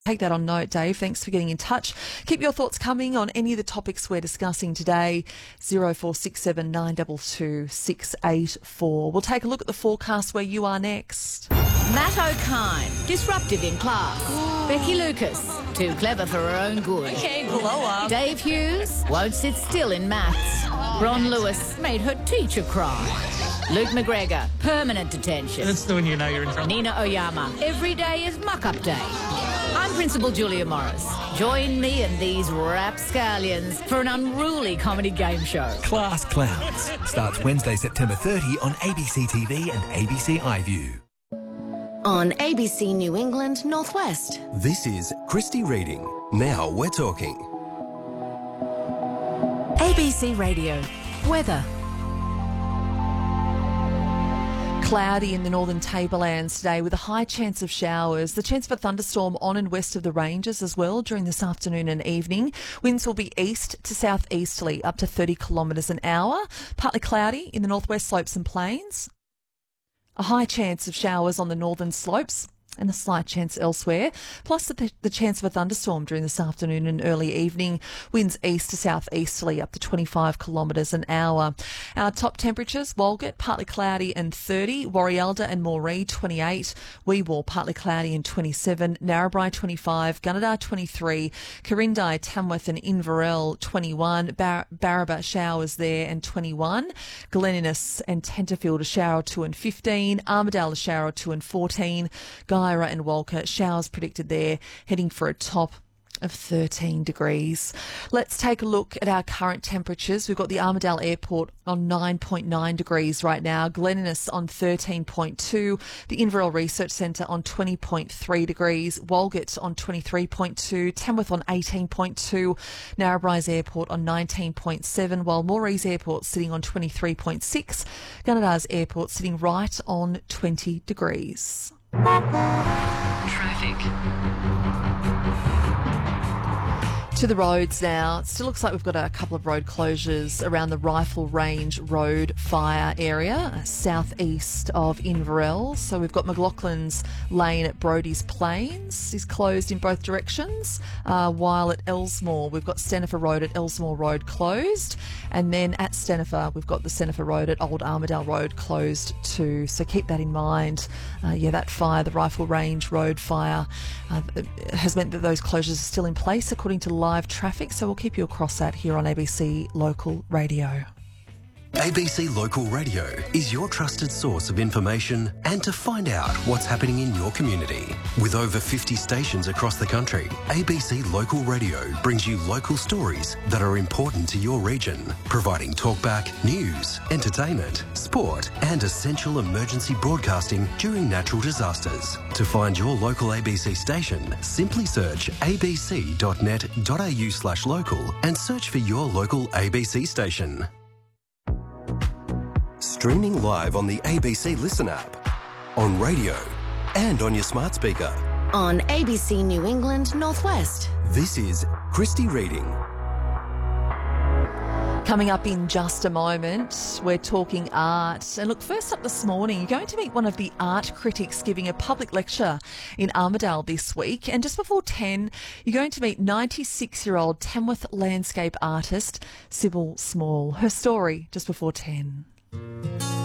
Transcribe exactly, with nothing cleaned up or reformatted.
Take that on note, Dave. Thanks for getting in touch. Keep your thoughts coming on any of the topics we're discussing today. zero four six seven nine two two six eight four. We'll take a look at the forecast where you are next. Matt O'Kine, disruptive in class. Ooh. Becky Lucas, too clever for her own good. Okay, blow up. Dave Hughes, won't sit still in maths. Oh, Ron Lewis made her teacher cry. Luke McGregor, permanent detention. That's the one you know you're in trouble. Nina Oyama, every day is muck-up day. I'm Principal Julia Morris. Join me and these rapscallions for an unruly comedy game show. Class Clowns starts Wednesday, September thirtieth on A B C T V and A B C iView. On A B C New England Northwest. This is Christy Reading. Now we're talking. A B C Radio. Weather. Cloudy in the northern tablelands today with a high chance of showers. The chance for thunderstorm on and west of the ranges as well during this afternoon and evening. Winds will be east to southeasterly up to thirty kilometres an hour. Partly cloudy in the northwest slopes and plains. A high chance of showers on the northern slopes and a slight chance elsewhere, plus the, the chance of a thunderstorm during this afternoon and early evening. Winds east to southeasterly up to twenty-five kilometres an hour. Our top temperatures: Walgett, partly cloudy and thirty, Warialda and Moree, twenty-eight, Weewar, partly cloudy and twenty-seven, Narrabri, twenty-five, Gunnedah, twenty-three, Corindai, Tamworth and Inverell, twenty-one, Bar- Barraba, showers there and twenty-one, Glen Innes and Tenterfield, a shower or two and fifteen, Armidale, a shower or two and fourteen, Guyra and Walker, showers predicted there, heading for a top of thirteen degrees. Let's take a look at our current temperatures. We've got the Armidale Airport on nine point nine degrees right now, Glen Innes on thirteen point two, the Inverell Research Centre on twenty point three degrees, Walgett on twenty-three point two, Tamworth on eighteen point two, Narrabri's Airport on nineteen point seven, while Moree's Airport sitting on twenty-three point six, Gunnedah's Airport sitting right on twenty degrees. Traffic. To the roads now. It still looks like we've got a couple of road closures around the Rifle Range Road fire area, southeast of Inverell. So we've got McLaughlin's Lane at Brodie's Plains is closed in both directions, uh, while at Elsmore we've got Stenifer Road at Elsmore Road closed, and then at Stenifer we've got the Stenifer Road at Old Armidale Road closed too. So keep that in mind. Uh, yeah, that fire, the Rifle Range Road fire, uh, has meant that those closures are still in place according to live traffic, so we'll keep you across that here on A B C Local Radio. A B C Local Radio is your trusted source of information and to find out what's happening in your community. With over fifty stations across the country, A B C Local Radio brings you local stories that are important to your region, providing talkback, news, entertainment, sport and essential emergency broadcasting during natural disasters. To find your local A B C station, simply search abc.net.au slash local and search for your local A B C station. Streaming live on the A B C Listen app, on radio and on your smart speaker. On A B C New England Northwest. This is Christy Reading. Coming up in just a moment, we're talking art. And look, first up this morning, you're going to meet one of the art critics giving a public lecture in Armidale this week. And just before ten, you're going to meet ninety-six-year-old Tamworth landscape artist Sybil Small. Her story just before ten.